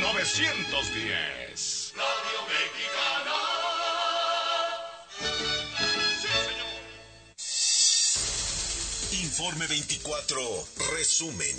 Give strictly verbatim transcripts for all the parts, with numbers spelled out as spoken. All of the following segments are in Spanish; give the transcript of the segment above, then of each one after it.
novecientos diez. Radio Mexicana. Sí, señor. Informe veinticuatro, resumen.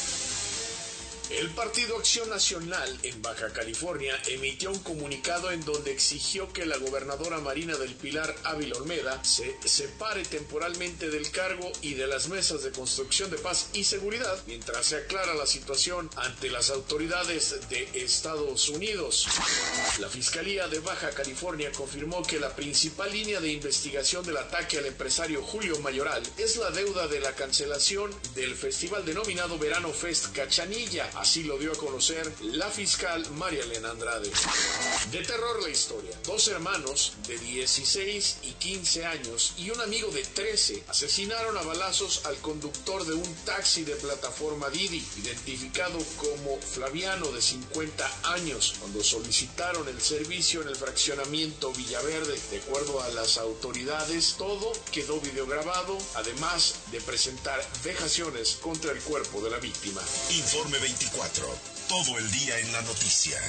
El Partido Acción Nacional en Baja California emitió un comunicado en donde exigió que la gobernadora Marina del Pilar Ávila Olmeda se separe temporalmente del cargo y de las mesas de construcción de paz y seguridad mientras se aclara la situación ante las autoridades de Estados Unidos. La Fiscalía de Baja California confirmó que la principal línea de investigación del ataque al empresario Julio Mayoral es la deuda de la cancelación del festival denominado Verano Fest Cachanilla. Así lo dio a conocer la fiscal María Elena Andrade. De terror la historia. Dos hermanos de dieciséis y quince años y un amigo de trece asesinaron a balazos al conductor de un taxi de plataforma Didi, identificado como Flaviano, de cincuenta años, cuando solicitaron el servicio en el fraccionamiento Villaverde. De acuerdo a las autoridades, todo quedó videograbado, además de presentar vejaciones contra el cuerpo de la víctima. Informe veinticuatro. Todo el día en la noticia.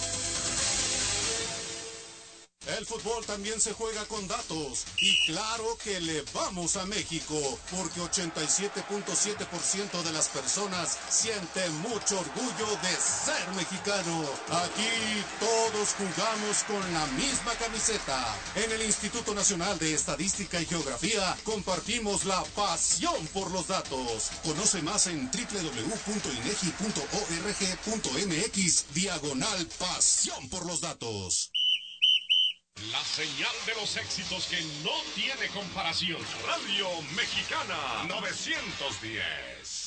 El fútbol también se juega con datos. Y claro que le vamos a México, porque ochenta y siete punto siete por ciento de las personas sienten mucho orgullo de ser mexicano. Aquí todos jugamos con la misma camiseta. En el Instituto Nacional de Estadística y Geografía compartimos la pasión por los datos. Conoce más en doble u doble u doble u punto inegi punto org punto mx diagonal pasión por los datos. La señal de los éxitos que no tiene comparación. Radio Mexicana novecientos diez.